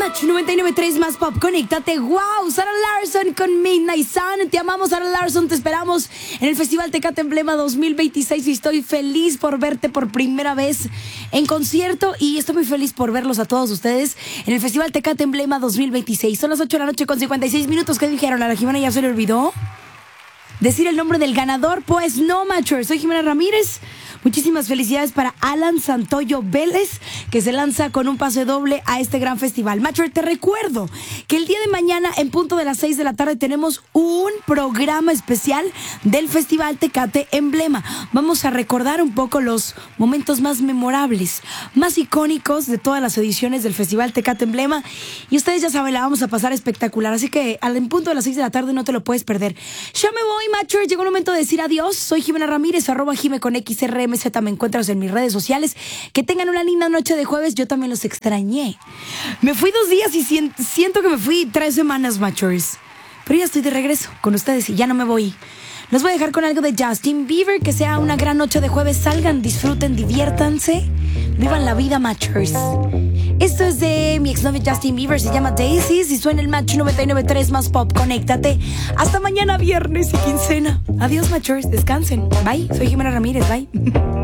Match 99.3 más pop, conéctate. Wow, Sarah Larsson con Midnight Sun. Te amamos, Sarah Larsson. Te esperamos en el Festival Tecate Emblema 2026 y estoy feliz por verte por primera vez en concierto y estoy muy feliz por verlos a todos ustedes en el Festival Tecate Emblema 2026. Son las 8 de la noche con 56 minutos. ¿Qué dijeron? ¿A la Jimena ya se le olvidó decir el nombre del ganador? Pues no, Matcher. Soy Jimena Ramírez. Muchísimas felicidades para Alan Santoyo Vélez, que se lanza con un pase doble a este gran festival. Matcher, te recuerdo que el día de mañana, en punto de las 6 de la tarde, tenemos un programa especial del Festival Tecate Emblema. Vamos a recordar un poco los momentos más memorables, más icónicos de todas las ediciones del Festival Tecate Emblema. Y ustedes ya saben, la vamos a pasar espectacular. Así que en punto de las 6 de la tarde no te lo puedes perder. Ya me voy, Matcher. Llegó el momento de decir adiós. Soy Jimena Ramírez, @Jime con XRMZ. Me encuentras en mis redes sociales. Que tengan una linda noche de jueves. Yo también los extrañé. Me fui 2 días y siento que me fui 3 semanas, Matchers. Pero ya estoy de regreso con ustedes y ya no me voy. Los voy a dejar con algo de Justin Bieber. Que sea una gran noche de jueves. Salgan, disfruten, diviértanse. Vivan la vida, Matchers. Esto es de mi exnovio Justin Bieber. Se llama Daisies y suena el Match 99.3 más pop. Conéctate. Hasta mañana viernes y quincena. Adiós, Matchers. Descansen. Bye. Soy Jimena Ramírez. Bye.